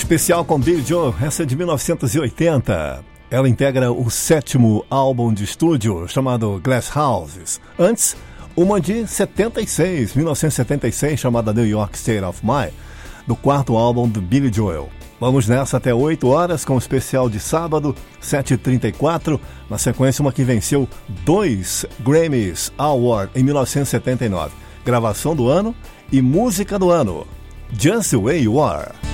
Especial com Billie Joe, essa é de 1980. Ela integra o 7º álbum de estúdio, chamado Glass Houses. Antes, uma de 1976, chamada New York State of Mind, do 4º álbum do Billy Joel. Vamos nessa até 8 horas com o especial de sábado, 7h34. Na sequência, uma que venceu 2 Grammys Award em 1979. Gravação do ano e música do ano. Just the Way You Are.